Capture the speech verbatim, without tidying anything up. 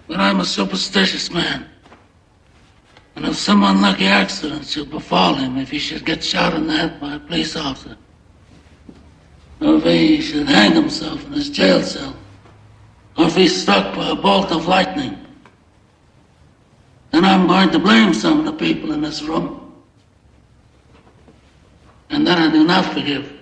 But I'm a superstitious man. And if some unlucky accident should befall him, if he should get shot in the head by a police officer, or if he should hang himself in his jail cell, or if he's struck by a bolt of lightning, then I'm going to blame some of the people in this room. And that I do not forgive.